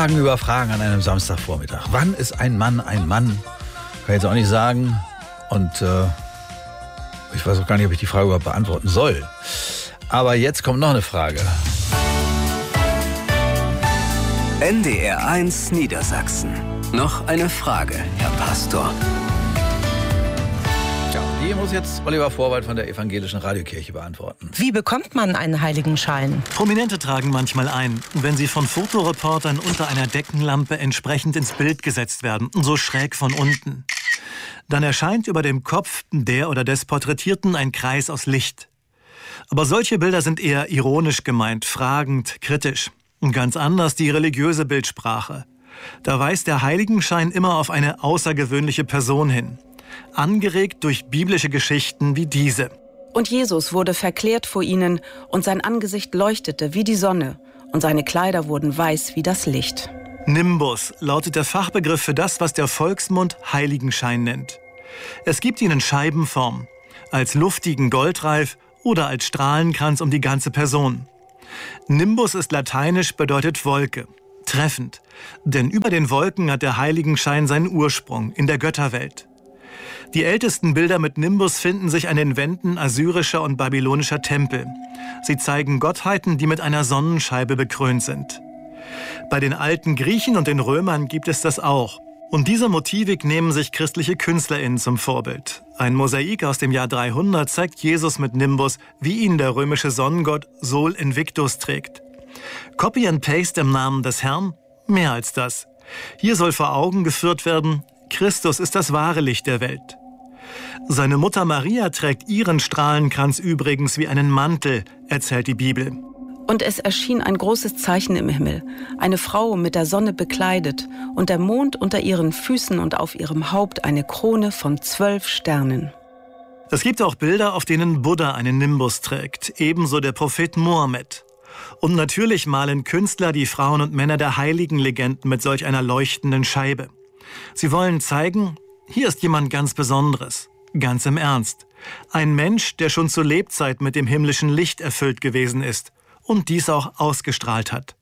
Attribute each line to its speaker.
Speaker 1: Fragen über Fragen an einem Samstagvormittag. Wann ist ein Mann ein Mann? Kann ich jetzt auch nicht sagen. Und ich weiß auch gar nicht, ob ich die Frage überhaupt beantworten soll. Aber jetzt kommt noch eine Frage.
Speaker 2: NDR 1 Niedersachsen. Noch eine Frage, Herr Pastor.
Speaker 1: Ja, die muss jetzt Oliver Vorwald von der Evangelischen Radiokirche beantworten.
Speaker 3: Wie bekommt man einen Heiligenschein?
Speaker 4: Prominente tragen manchmal ein, wenn sie von Fotoreportern unter einer Deckenlampe entsprechend ins Bild gesetzt werden, so schräg von unten. Dann erscheint über dem Kopf der oder des Porträtierten ein Kreis aus Licht. Aber solche Bilder sind eher ironisch gemeint, fragend, kritisch. Und ganz anders die religiöse Bildsprache. Da weist der Heiligenschein immer auf eine außergewöhnliche Person hin. Angeregt durch biblische Geschichten wie diese.
Speaker 3: Und Jesus wurde verklärt vor ihnen, und sein Angesicht leuchtete wie die Sonne, und seine Kleider wurden weiß wie das Licht.
Speaker 4: Nimbus lautet der Fachbegriff für das, was der Volksmund Heiligenschein nennt. Es gibt ihn in Scheibenform, als luftigen Goldreif oder als Strahlenkranz um die ganze Person. Nimbus ist lateinisch, bedeutet Wolke. Treffend. Denn über den Wolken hat der Heiligenschein seinen Ursprung in der Götterwelt. Die ältesten Bilder mit Nimbus finden sich an den Wänden assyrischer und babylonischer Tempel. Sie zeigen Gottheiten, die mit einer Sonnenscheibe bekrönt sind. Bei den alten Griechen und den Römern gibt es das auch. Und diese Motivik nehmen sich christliche KünstlerInnen zum Vorbild. Ein Mosaik aus dem Jahr 300 zeigt Jesus mit Nimbus, wie ihn der römische Sonnengott Sol Invictus trägt. Copy and Paste im Namen des Herrn? Mehr als das. Hier soll vor Augen geführt werden, Christus ist das wahre Licht der Welt. Seine Mutter Maria trägt ihren Strahlenkranz übrigens wie einen Mantel, erzählt die Bibel.
Speaker 3: Und es erschien ein großes Zeichen im Himmel, eine Frau mit der Sonne bekleidet und der Mond unter ihren Füßen und auf ihrem Haupt eine Krone von 12 Sternen.
Speaker 4: Es gibt auch Bilder, auf denen Buddha einen Nimbus trägt, ebenso der Prophet Mohammed. Und natürlich malen Künstler die Frauen und Männer der heiligen Legenden mit solch einer leuchtenden Scheibe. Sie wollen zeigen, hier ist jemand ganz Besonderes, ganz im Ernst. Ein Mensch, der schon zur Lebzeit mit dem himmlischen Licht erfüllt gewesen ist und dies auch ausgestrahlt hat.